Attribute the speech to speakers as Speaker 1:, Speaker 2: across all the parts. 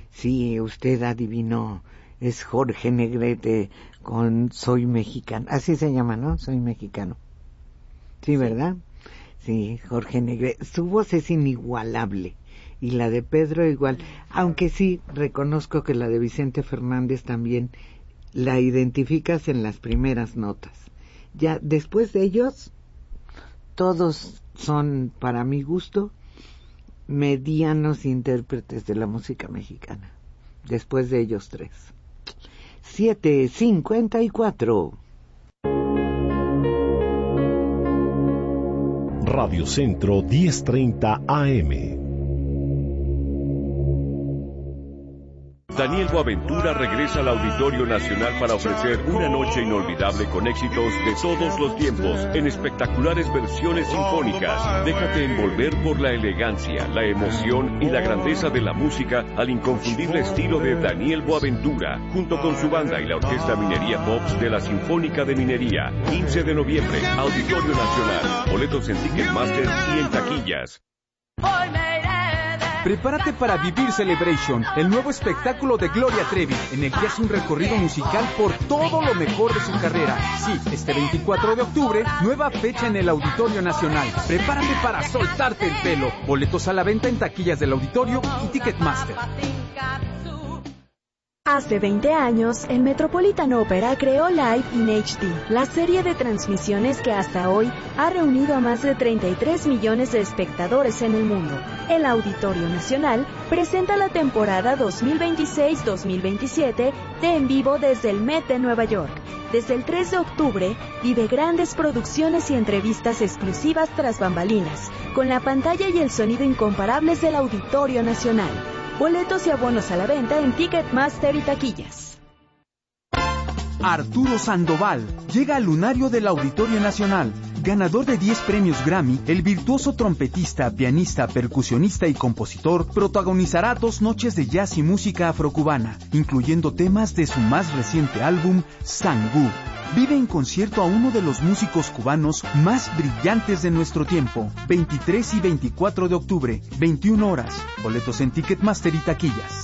Speaker 1: Sí, usted adivinó. Es Jorge Negrete con Soy Mexicano. Así se llama, ¿no? Soy Mexicano. Sí, ¿verdad? Sí, Jorge Negrete. Su voz es inigualable. Y la de Pedro igual. Aunque sí, reconozco que la de Vicente Fernández también la identificas en las primeras notas. Ya después de ellos, todos son, para mi gusto, medianos intérpretes de la música mexicana. Después de ellos tres. 7:54.
Speaker 2: Radio Centro 1030 AM.
Speaker 3: Daniel Boaventura regresa al Auditorio Nacional para ofrecer una noche inolvidable con éxitos de todos los tiempos, en espectaculares versiones sinfónicas. Déjate envolver por la elegancia, la emoción y la grandeza de la música al inconfundible estilo de Daniel Boaventura, junto con su banda y la Orquesta Minería Pops de la Sinfónica de Minería. 15 de noviembre, Auditorio Nacional. Boletos en Ticketmaster y en taquillas.
Speaker 4: Prepárate para Vivir Celebration, el nuevo espectáculo de Gloria Trevi, en el que hace un recorrido musical por todo lo mejor de su carrera. Sí, este 24 de octubre, nueva fecha en el Auditorio Nacional. Prepárate para soltarte el pelo. Boletos a la venta en taquillas del Auditorio y Ticketmaster.
Speaker 5: Hace 20 años, el Metropolitan Opera creó Live in HD, la serie de transmisiones que hasta hoy ha reunido a más de 33 millones de espectadores en el mundo. El Auditorio Nacional presenta la temporada 2026-2027 de En Vivo desde el Met de Nueva York. Desde el 3 de octubre, vive grandes producciones y entrevistas exclusivas tras bambalinas, con la pantalla y el sonido incomparables del Auditorio Nacional. Boletos y abonos a la venta en Ticketmaster y taquillas.
Speaker 4: Arturo Sandoval llega al lunario del Auditorio Nacional. Ganador de 10 premios Grammy, el virtuoso trompetista, pianista, percusionista y compositor protagonizará 2 noches de jazz y música afrocubana, incluyendo temas de su más reciente álbum, Sangú. Vive en concierto a uno de los músicos cubanos más brillantes de nuestro tiempo. 23 y 24 de octubre, 21 horas. Boletos en Ticketmaster y taquillas.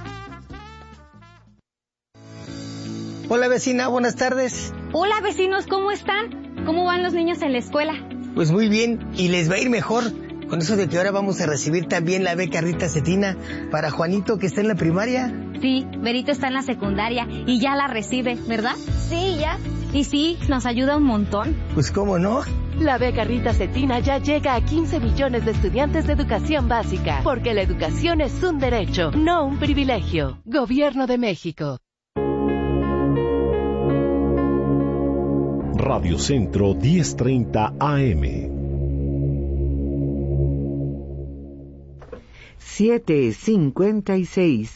Speaker 6: Hola vecina, buenas tardes.
Speaker 7: Hola vecinos, ¿cómo están? ¿Cómo van los niños en la escuela?
Speaker 6: Pues muy bien, y les va a ir mejor con eso de que ahora vamos a recibir también la beca Rita Cetina para Juanito, que está en la primaria.
Speaker 7: Sí, Berito está en la secundaria y ya la recibe, ¿verdad?
Speaker 8: Sí, ya.
Speaker 7: Y sí, nos ayuda un montón.
Speaker 6: Pues cómo no.
Speaker 9: La beca Rita Cetina ya llega a 15 millones de estudiantes de educación básica, porque la educación es un derecho, no un privilegio. Gobierno de México.
Speaker 2: Radio Centro 1030 AM.
Speaker 1: 7:56.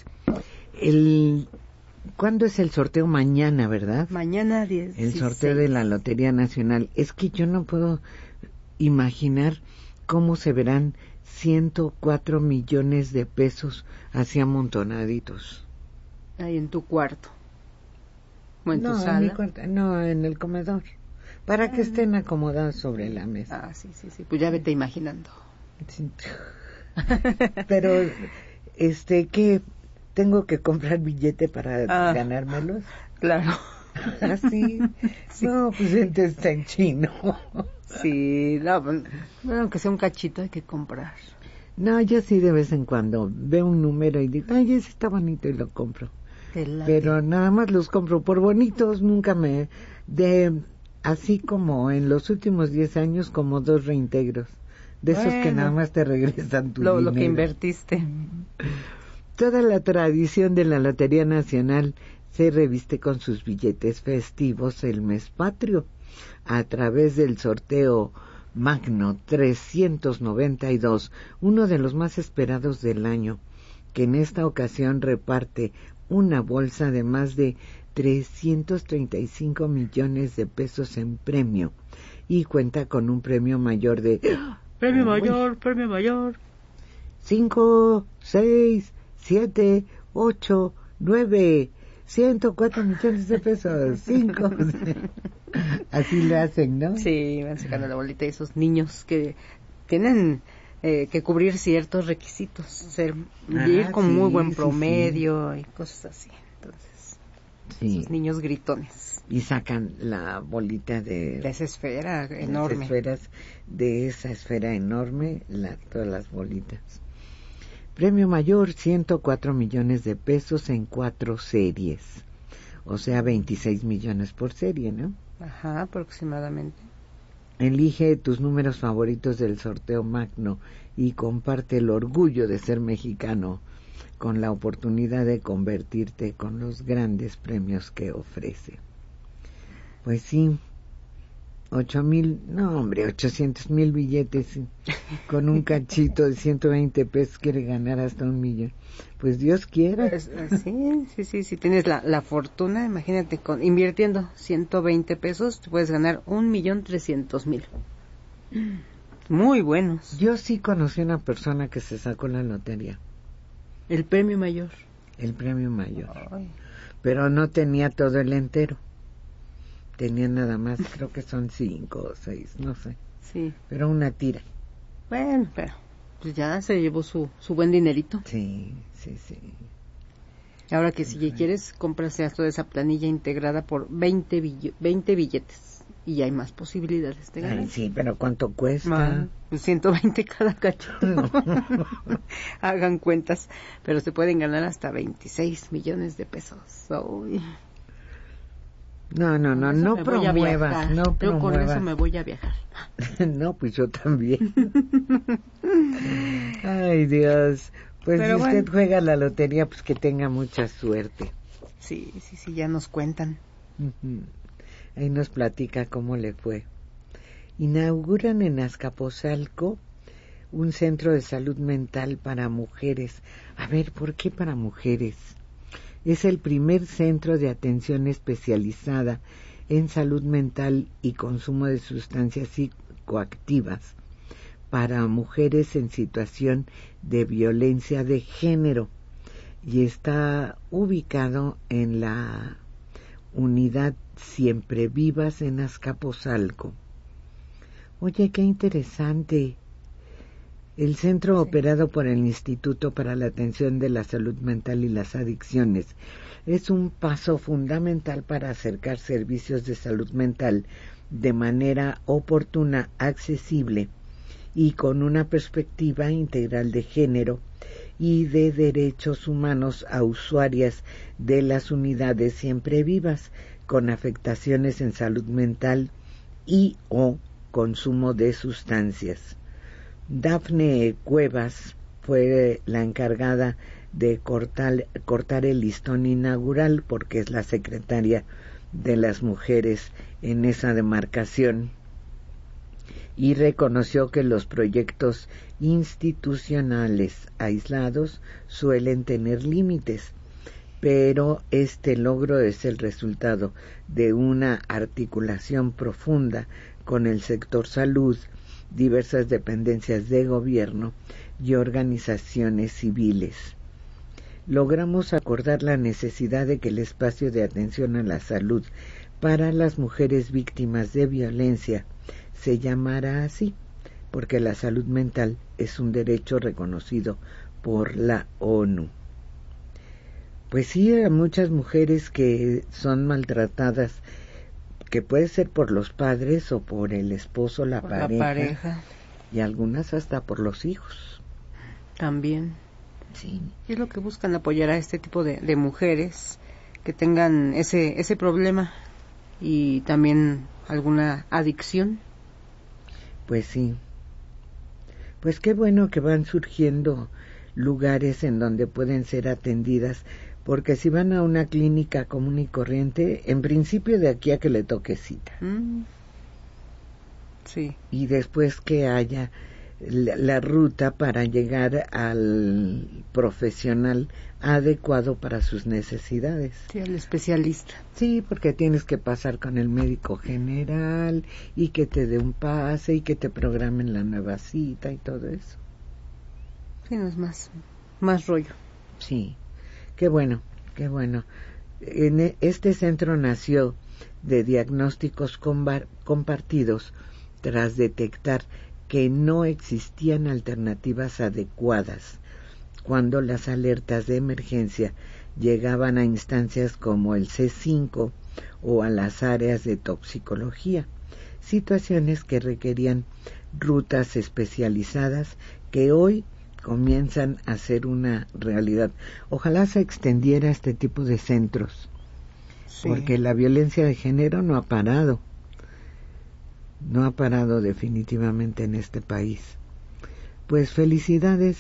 Speaker 1: ¿Cuándo es el sorteo? Mañana, ¿verdad?
Speaker 10: Mañana 10.
Speaker 1: El sorteo de la Lotería Nacional. Es que yo no puedo imaginar cómo se verán 104 millones de pesos así amontonaditos.
Speaker 10: Ahí en tu cuarto. ¿O en tu sala?
Speaker 1: En mi cuarto, no, en el comedor. Para que estén acomodados sobre la mesa.
Speaker 10: Ah, sí. Pues ya vete imaginando.
Speaker 1: Sí. Pero, ¿qué? ¿Tengo que comprar billete para ganármelos?
Speaker 10: Claro.
Speaker 1: ¿Así? Sí. No, pues entonces está en chino.
Speaker 10: Sí, no, aunque sea un cachito hay que comprar.
Speaker 1: No, yo sí de vez en cuando veo un número y digo, ay, ese está bonito y lo compro. Pero nada más los compro por bonitos, nunca así como en los últimos 10 años, como 2 reintegros. De esos que nada más te regresan tu dinero.
Speaker 10: Lo que invertiste.
Speaker 1: Toda la tradición de la Lotería Nacional se reviste con sus billetes festivos el mes patrio, a través del sorteo Magno 392, uno de los más esperados del año, que en esta ocasión reparte una bolsa de más de 335 millones de pesos en premio y cuenta con un premio mayor de...
Speaker 10: Premio mayor.
Speaker 1: 5, 6, 7, 8, 9, 104 millones de pesos. 5. Así le hacen, ¿no?
Speaker 10: Sí, van sacando la bolita de esos niños que tienen que cubrir ciertos requisitos, ir con muy buen promedio y cosas así. Entonces, esos niños gritones.
Speaker 1: Y sacan la bolita de
Speaker 10: esa esfera enorme.
Speaker 1: Las esferas de esa esfera enorme, todas las bolitas. Premio mayor, 104 millones de pesos en 4 series. O sea, 26 millones por serie, ¿no?
Speaker 10: Ajá, aproximadamente.
Speaker 1: Elige tus números favoritos del sorteo magno y comparte el orgullo de ser mexicano con la oportunidad de convertirte con los grandes premios que ofrece. Pues sí, 800,000 billetes con un cachito de 120 pesos quiere ganar hasta 1 millón. Pues Dios quiera.
Speaker 10: Sí, tienes la fortuna, imagínate, invirtiendo 120 pesos, te puedes ganar 1,300,000. Muy buenos.
Speaker 1: Yo sí conocí una persona que se sacó la lotería.
Speaker 10: El premio mayor.
Speaker 1: Ay. Pero no tenía todo el entero. Tenía nada más, creo que son 5 o 6, no sé.
Speaker 10: Sí.
Speaker 1: Pero una tira.
Speaker 10: Bueno, pero pues ya se llevó su buen dinerito.
Speaker 1: Sí.
Speaker 10: Ahora que si quieres, compras ya toda esa planilla integrada por 20 billetes. Y hay más posibilidades de ganar.
Speaker 1: Ay, sí, pero ¿cuánto cuesta?
Speaker 10: Pues 120 cada cachito. No. Hagan cuentas. Pero se pueden ganar hasta 26 millones de pesos. Uy.
Speaker 1: No promuevas, no
Speaker 10: yo con eso me voy a viajar.
Speaker 1: No, pues yo también. Ay, Dios. Pues pero si usted juega la lotería, pues que tenga mucha suerte.
Speaker 10: Sí, ya nos cuentan.
Speaker 1: Ahí nos platica cómo le fue. Inauguran en Azcapotzalco un centro de salud mental para mujeres. A ver, ¿por qué para mujeres? Es el primer centro de atención especializada en salud mental y consumo de sustancias psicoactivas para mujeres en situación de violencia de género y está ubicado en la unidad Siempre Vivas en Azcapotzalco. Oye, qué interesante. El centro operado por el Instituto para la Atención de la Salud Mental y las Adicciones es un paso fundamental para acercar servicios de salud mental de manera oportuna, accesible y con una perspectiva integral de género y de derechos humanos a usuarias de las unidades Siempre Vivas con afectaciones en salud mental y o consumo de sustancias. Dafne Cuevas fue la encargada de cortar el listón inaugural porque es la secretaria de las mujeres en esa demarcación y reconoció que los proyectos institucionales aislados suelen tener límites, pero este logro es el resultado de una articulación profunda con el sector salud, diversas dependencias de gobierno y organizaciones civiles. Logramos acordar la necesidad de que el espacio de atención a la salud para las mujeres víctimas de violencia se llamara así, porque la salud mental es un derecho reconocido por la ONU. Pues sí, hay muchas mujeres que son maltratadas, que puede ser por los padres o por el esposo, la pareja, y algunas hasta por los hijos.
Speaker 10: También.
Speaker 1: Sí.
Speaker 10: Y es lo que buscan, apoyar a este tipo de mujeres que tengan ese problema y también alguna adicción.
Speaker 1: Pues sí. Pues qué bueno que van surgiendo lugares en donde pueden ser atendidas, porque si van a una clínica común y corriente, en principio de aquí a que le toque cita.
Speaker 10: Sí.
Speaker 1: Y después que haya la ruta para llegar al profesional adecuado para sus necesidades.
Speaker 10: Sí, al especialista.
Speaker 1: Sí, porque tienes que pasar con el médico general y que te dé un pase y que te programen la nueva cita y todo eso.
Speaker 10: Sí, no es más rollo.
Speaker 1: Sí, qué bueno, qué bueno. Este centro nació de diagnósticos compartidos tras detectar que no existían alternativas adecuadas cuando las alertas de emergencia llegaban a instancias como el C5 o a las áreas de toxicología, situaciones que requerían rutas especializadas que hoy comienzan a ser una realidad. Ojalá se extendiera este tipo de centros, sí, porque la violencia de género no ha parado definitivamente en este país. Pues felicidades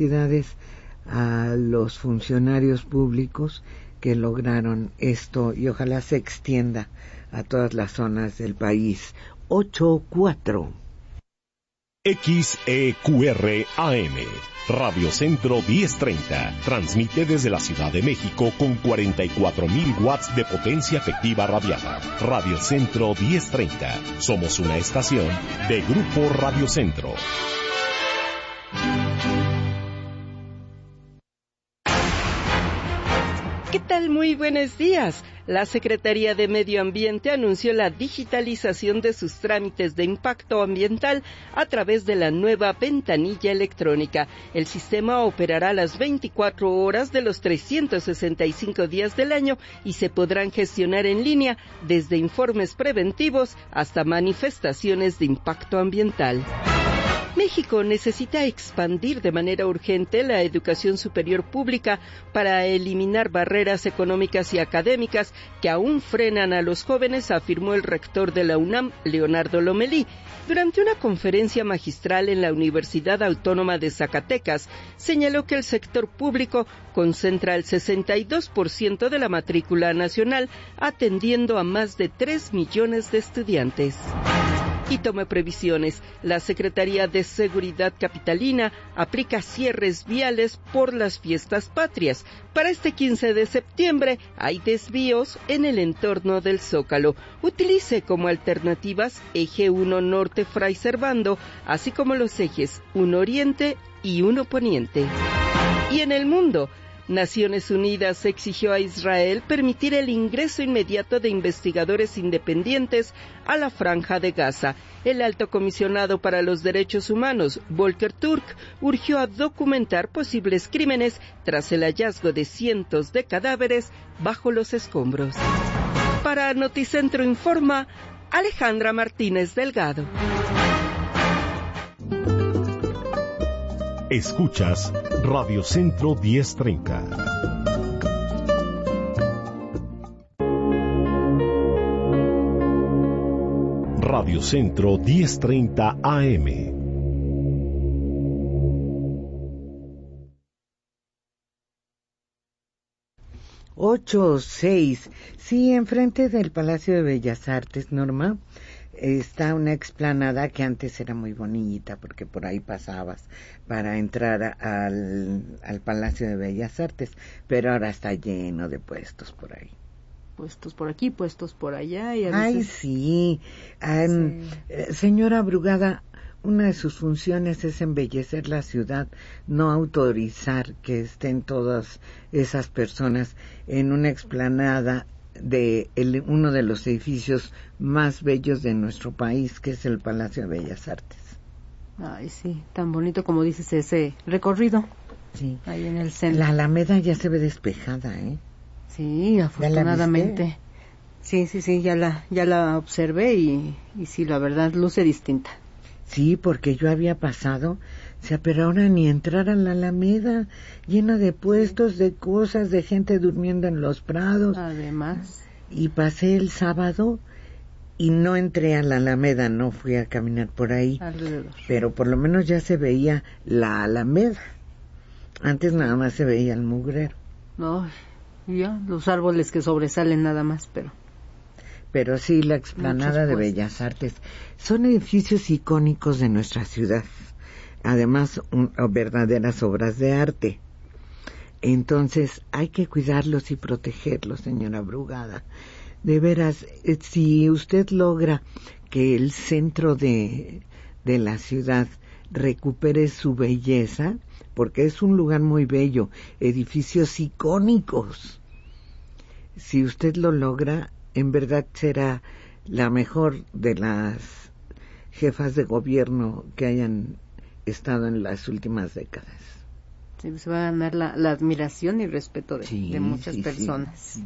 Speaker 1: a los funcionarios públicos que lograron esto y ojalá se extienda a todas las zonas del país. 8-4.
Speaker 2: XEQR AM, Radio Centro 1030, transmite desde la Ciudad de México con 44,000 watts de potencia efectiva radiada. Radio Centro 1030, somos una estación de Grupo Radio Centro.
Speaker 8: ¿Qué tal? Muy buenos días. La Secretaría de Medio Ambiente anunció la digitalización de sus trámites de impacto ambiental a través de la nueva ventanilla electrónica. El sistema operará las 24 horas de los 365 días del año y se podrán gestionar en línea desde informes preventivos hasta manifestaciones de impacto ambiental. México necesita expandir de manera urgente la educación superior pública para eliminar barreras económicas y académicas que aún frenan a los jóvenes, afirmó el rector de la UNAM, Leonardo Lomelí. Durante una conferencia magistral en la Universidad Autónoma de Zacatecas, señaló que el sector público concentra el 62% de la matrícula nacional, atendiendo a más de 3 millones de estudiantes. Y tome previsiones. La Secretaría de Seguridad Capitalina aplica cierres viales por las fiestas patrias. Para este 15 de septiembre hay desvíos en el entorno del Zócalo. Utilice como alternativas Eje 1 Norte Fray Servando, así como los ejes 1 Oriente y 1 Poniente. Y en el mundo, Naciones Unidas exigió a Israel permitir el ingreso inmediato de investigadores independientes a la Franja de Gaza. El alto comisionado para los derechos humanos, Volker Turk, urgió a documentar posibles crímenes tras el hallazgo de cientos de cadáveres bajo los escombros. Para Noticentro Informa, Alejandra Martínez Delgado.
Speaker 2: Escuchas Radio Centro 1030. Radio Centro 1030 AM.
Speaker 1: Ocho, 6. Sí, enfrente del Palacio de Bellas Artes, Norma, está una explanada que antes era muy bonita porque por ahí pasabas para entrar al Palacio de Bellas Artes, pero ahora está lleno de puestos por ahí.
Speaker 10: Puestos por aquí, puestos por allá y a veces...
Speaker 1: Ay, sí. Señora Brugada, una de sus funciones es embellecer la ciudad, no autorizar que estén todas esas personas en una explanada de uno de los edificios más bellos de nuestro país, que es el Palacio de Bellas Artes.
Speaker 10: Ay, sí, tan bonito como dices ese recorrido.
Speaker 1: Sí.
Speaker 10: Ahí en el centro.
Speaker 1: La Alameda ya se ve despejada, ¿eh?
Speaker 10: Sí, afortunadamente. Sí, ya la observé y sí, la verdad, luce distinta.
Speaker 1: Sí, porque yo había pasado, pero ahora ni entrar a la Alameda, llena de puestos, de cosas, de gente durmiendo en los prados.
Speaker 10: Además.
Speaker 1: Y pasé el sábado y no entré a la Alameda, no fui a caminar por ahí.
Speaker 10: Alrededor.
Speaker 1: Pero por lo menos ya se veía la Alameda. Antes nada más se veía el mugrero.
Speaker 10: No, ya, los árboles que sobresalen nada más,
Speaker 1: pero sí, la explanada de Bellas Artes. Son edificios icónicos de nuestra ciudad. Además, verdaderas obras de arte. Entonces, hay que cuidarlos y protegerlos, señora Brugada. De veras, si usted logra que el centro de la ciudad recupere su belleza, porque es un lugar muy bello, edificios icónicos. Si usted lo logra, en verdad será la mejor de las jefas de gobierno que hayan estado en las últimas décadas.
Speaker 10: Sí, se va a ganar la admiración y respeto de muchas personas.
Speaker 1: Sí.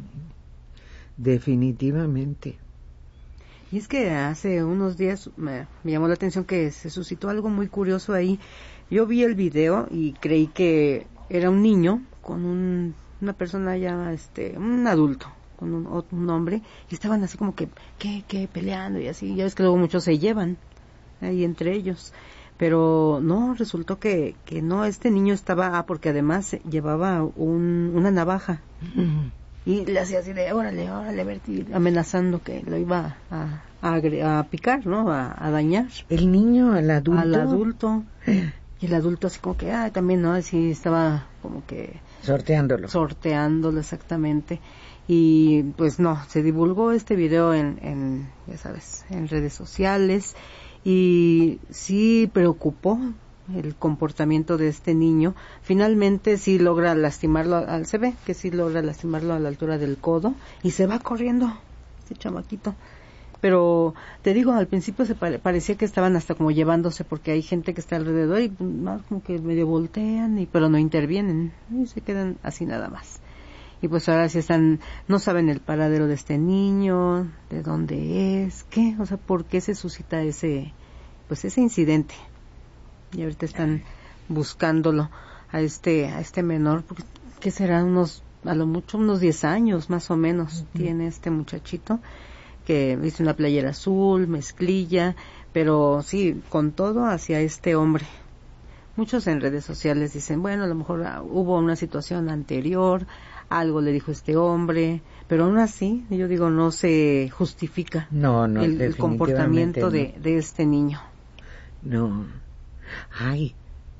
Speaker 1: Definitivamente.
Speaker 10: Y es que hace unos días me llamó la atención que se suscitó algo muy curioso ahí. Yo vi el video y creí que era un niño con una persona ya, un adulto, con un hombre, y estaban así como que peleando y así. Ya ves que luego muchos se llevan ahí entre ellos. Pero no, resultó que no, este niño estaba, porque además llevaba una navaja. Y le hacía así de, órale, Bertie, amenazando que lo iba a picar, ¿no? A dañar.
Speaker 1: ¿El niño al adulto?
Speaker 10: Al adulto. Y el adulto así como que, también, ¿no? Así estaba como que... Sorteándolo, exactamente. Y pues no, se divulgó este video en ya sabes, en redes sociales. Y sí preocupó el comportamiento de este niño. Finalmente sí logra lastimarlo, se ve que sí logra lastimarlo a la altura del codo y se va corriendo este chamaquito. Pero te digo, al principio parecía que estaban hasta como llevándose, porque hay gente que está alrededor y más como que medio voltean, pero no intervienen y se quedan así nada más. Y pues ahora sí no saben el paradero de este niño, de dónde es, o sea, por qué se suscita ese incidente. Y ahorita están buscándolo a este menor, porque ¿qué será? A lo mucho unos 10 años más o menos tiene este muchachito, que viste una playera azul, mezclilla, pero sí, con todo hacia este hombre. Muchos en redes sociales dicen, bueno, a lo mejor hubo una situación anterior, algo le dijo este hombre, pero aún así, yo digo, no se justifica el comportamiento de este niño.
Speaker 1: No. Ay.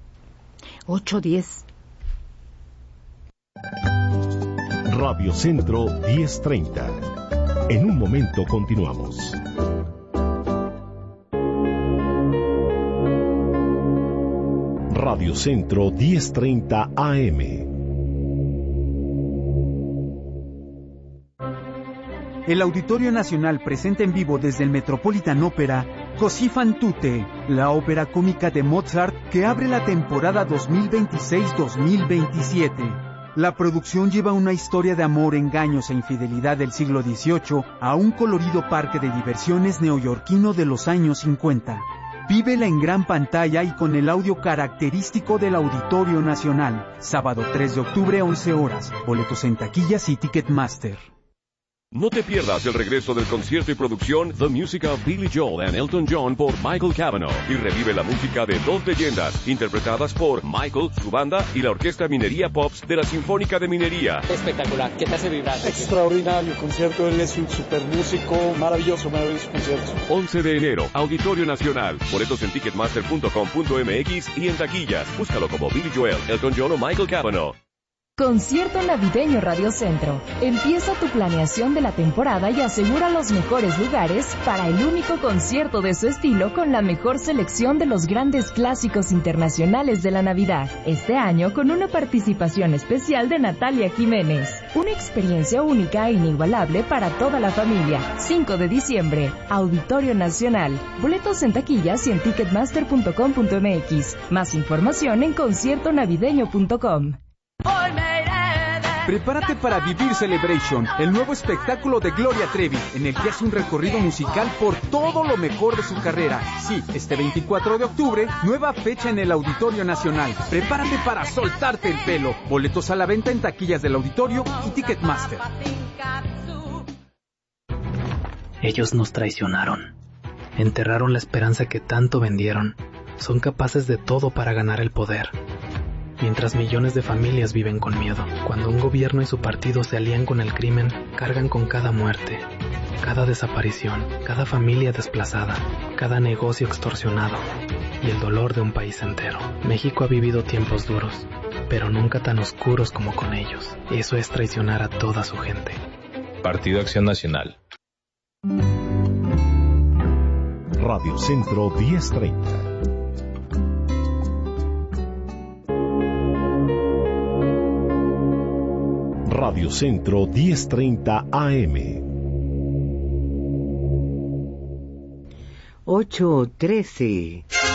Speaker 10: 8:10.
Speaker 2: Radio Centro 1030. En un momento continuamos. Radio Centro 1030 AM.
Speaker 4: El Auditorio Nacional presenta en vivo desde el Metropolitan Opera Così fan tutte, la ópera cómica de Mozart que abre la temporada 2026-2027. La producción lleva una historia de amor, engaños e infidelidad del siglo XVIII a un colorido parque de diversiones neoyorquino de los años 50. Vívela en gran pantalla y con el audio característico del Auditorio Nacional. Sábado 3 de octubre, 11 horas. Boletos en taquillas y Ticketmaster.
Speaker 3: No te pierdas el regreso del concierto y producción The Music of Billy Joel and Elton John por Michael Cavanaugh y revive la música de dos leyendas interpretadas por Michael, su banda y la Orquesta Minería Pops de la Sinfónica de Minería.
Speaker 11: Espectacular, ¿qué te hace vibrar?
Speaker 12: Extraordinario concierto, él es un super músico, maravilloso concierto.
Speaker 3: 11 de enero, Auditorio Nacional. Boletos en ticketmaster.com.mx y en taquillas. Búscalo como Billy Joel, Elton John o Michael Cavanaugh.
Speaker 5: Concierto navideño Radio Centro. Empieza tu planeación de la temporada y asegura los mejores lugares para el único concierto de su estilo con la mejor selección de los grandes clásicos internacionales de la Navidad. Este año con una participación especial de Natalia Jiménez. Una experiencia única e inigualable para toda la familia. 5 de diciembre, Auditorio Nacional. Boletos en taquillas y en ticketmaster.com.mx. Más información en conciertonavideño.com.
Speaker 4: Prepárate para vivir Celebration, el nuevo espectáculo de Gloria Trevi, en el que hace un recorrido musical por todo lo mejor de su carrera. Sí, este 24 de octubre, nueva fecha en el Auditorio Nacional. Prepárate para soltarte el pelo. Boletos a la venta en taquillas del Auditorio y Ticketmaster.
Speaker 13: Ellos nos traicionaron. Enterraron la esperanza que tanto vendieron. Son capaces de todo para ganar el poder. Mientras millones de familias viven con miedo. Cuando un gobierno y su partido se alían con el crimen, cargan con cada muerte, cada desaparición, cada familia desplazada, cada negocio extorsionado y el dolor de un país entero. México ha vivido tiempos duros, pero nunca tan oscuros como con ellos. Eso es traicionar a toda su gente.
Speaker 14: Partido Acción Nacional.
Speaker 2: Radio Centro 1030. Radio Centro 1030 AM.
Speaker 1: 8:13.